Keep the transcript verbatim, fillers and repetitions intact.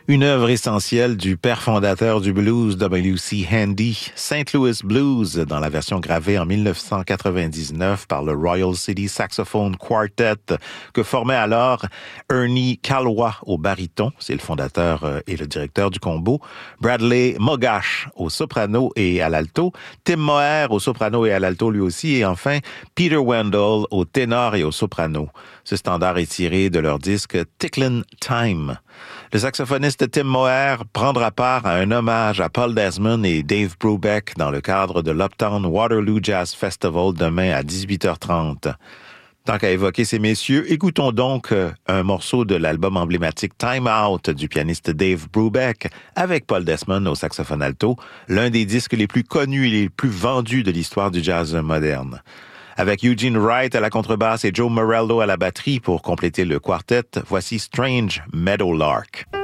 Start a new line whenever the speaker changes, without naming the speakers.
Une œuvre essentielle du père fondateur du blues, W C Handy, Saint Louis Blues, dans la version gravée en dix-neuf cent quatre-vingt-dix-neuf par le Royal City Saxophone Quartet, que formait alors Ernie Calwa au baryton, c'est le fondateur et le directeur du combo, Bradley Mogash au soprano et à l'alto, Tim Moher au soprano et à l'alto lui aussi, et enfin Peter Wendell au ténor et au soprano. Ce standard est tiré de leur disque Ticklin' Time. Le saxophoniste Tim Moher prendra part à un hommage à Paul Desmond et Dave Brubeck dans le cadre de l'Uptown Waterloo Jazz Festival demain à dix-huit heures trente. Tant qu'à évoquer ces messieurs, écoutons donc un morceau de l'album emblématique Time Out du pianiste Dave Brubeck avec Paul Desmond au saxophone alto, l'un des disques les plus connus et les plus vendus de l'histoire du jazz moderne. Avec Eugene Wright à la contrebasse et Joe Morello à la batterie pour compléter le quartet, voici Strange Meadowlark.